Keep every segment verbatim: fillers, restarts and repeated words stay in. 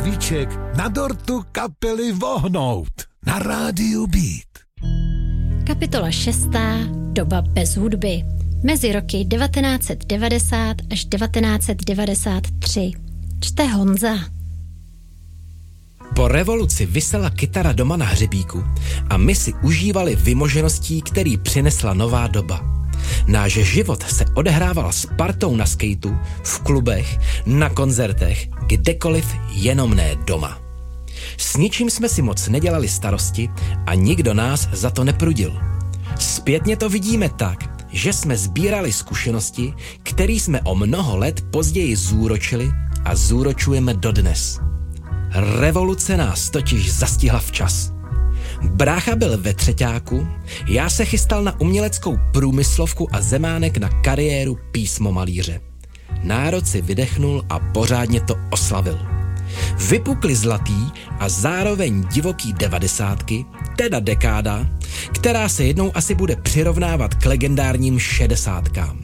svíček na dortu kapely Vohnout na rádiu Beat. Kapitola šestá. Doba bez hudby. Mezi roky devatenáct set devadesát až devatenáct set devadesát tři. Čte Honza. Po revoluci visela kytara doma na hřebíku a my si užívali vymožeností, který přinesla nová doba. Náš život se odehrával s partou na skateu, v klubech, na koncertech, kdekoliv, jenom ne doma. S ničím jsme si moc nedělali starosti a nikdo nás za to neprudil. Zpětně to vidíme tak, že jsme sbírali zkušenosti, které jsme o mnoho let později zúročili a zúročujeme dodnes. Revoluce nás totiž zastihla včas. Brácha byl ve třeťáku, já se chystal na uměleckou průmyslovku a Zemánek na kariéru písmomalíře. Národ si vydechnul a pořádně to oslavil. Vypukly zlatý a zároveň divoký devadesátky, teda dekáda, která se jednou asi bude přirovnávat k legendárním šedesátkám.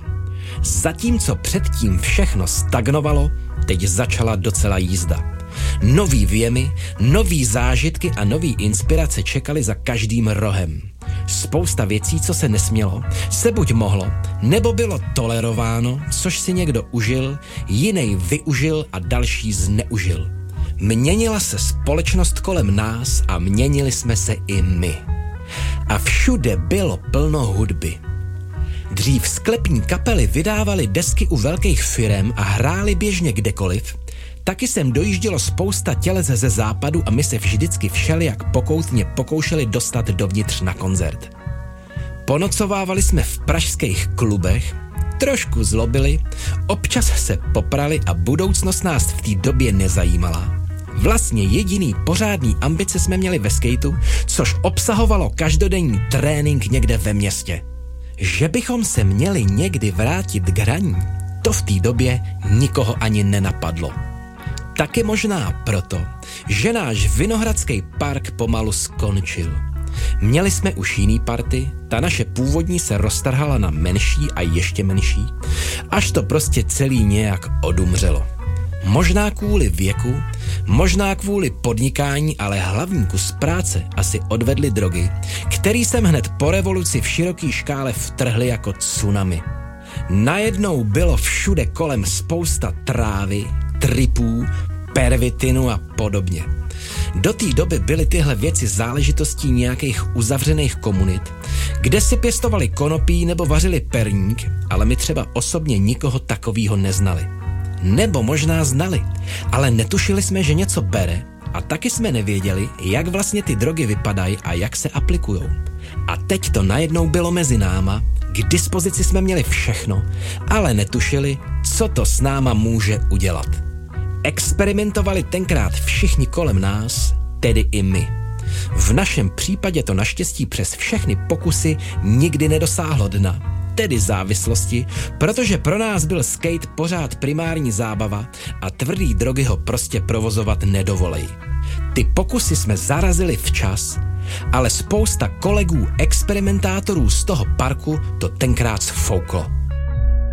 Zatímco předtím všechno stagnovalo, teď začala docela jízda. Nový věmy, nový zážitky a nový inspirace čekaly za každým rohem. Spousta věcí, co se nesmělo, se buď mohlo, nebo bylo tolerováno, což si někdo užil, jiný využil a další zneužil. Měnila se společnost kolem nás a měnili jsme se i my. A všude bylo plno hudby. Dřív sklepní kapely vydávaly desky u velkých firem a hrály běžně kdekoliv. Taky sem dojíždělo spousta tělec ze západu a my se vždycky všelijak pokoutně pokoušeli dostat dovnitř na koncert. Ponocovávali jsme v pražských klubech, trošku zlobili, občas se poprali a budoucnost nás v té době nezajímala. Vlastně jediný pořádný ambice jsme měli ve skateu, což obsahovalo každodenní trénink někde ve městě. Že bychom se měli někdy vrátit k hraní, to v té době nikoho ani nenapadlo. Taky možná proto, že náš Vinohradský park pomalu skončil. Měli jsme už jiný party, ta naše původní se roztrhala na menší a ještě menší, až to prostě celý nějak odumřelo. Možná kvůli věku, možná kvůli podnikání, ale hlavní kus práce asi odvedly drogy, který jsem hned po revoluci v široký škále vtrhli jako tsunami. Najednou bylo všude kolem spousta trávy, tripů, pervitinu a podobně. Do té doby byly tyhle věci záležitostí nějakých uzavřených komunit, kde si pěstovali konopí nebo vařili perník, ale my třeba osobně nikoho takového neznali. Nebo možná znali, ale netušili jsme, že něco bere a taky jsme nevěděli, jak vlastně ty drogy vypadají a jak se aplikujou. A teď to najednou bylo mezi náma, k dispozici jsme měli všechno, ale netušili, co to s náma může udělat. Experimentovali tenkrát všichni kolem nás, tedy i my. V našem případě to naštěstí přes všechny pokusy nikdy nedosáhlo dna, tedy závislosti, protože pro nás byl skate pořád primární zábava a tvrdý drogy ho prostě provozovat nedovolej. Ty pokusy jsme zarazili včas, ale spousta kolegů experimentátorů z toho parku to tenkrát sfouklo.